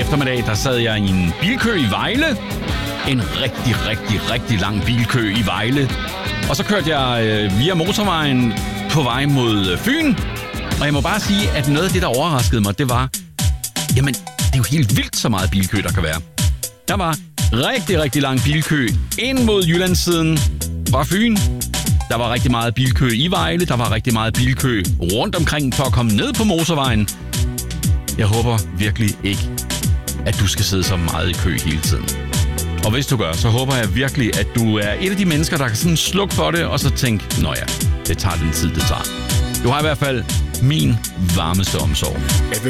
eftermiddag, der sad jeg i en bilkø i Vejle. En rigtig lang bilkø i Vejle. Og så kørte jeg via motorvejen på vej mod Fyn. Og jeg må bare sige, at noget af det, der overraskede mig, det var... Jamen, det er jo helt vildt så meget bilkø, der kan være. Der var rigtig lang bilkø ind mod Jyllandssiden fra Fyn. Der var rigtig meget bilkø i Vejle. Der var rigtig meget bilkø rundt omkring for at komme ned på motorvejen. Jeg håber virkelig ikke, at du skal sidde så meget i kø hele tiden. Og hvis du gør, så håber jeg virkelig, at du er et af de mennesker, der kan sådan slukke for det, og så tænke, nå ja, det tager den tid, det tager. Du har i hvert fald min varmeste omsorg.